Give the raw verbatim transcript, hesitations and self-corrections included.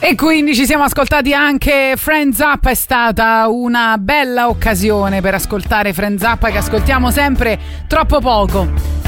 E quindi ci siamo ascoltati anche Friends Up. È stata una bella occasione per ascoltare Friends Up, che ascoltiamo sempre troppo poco.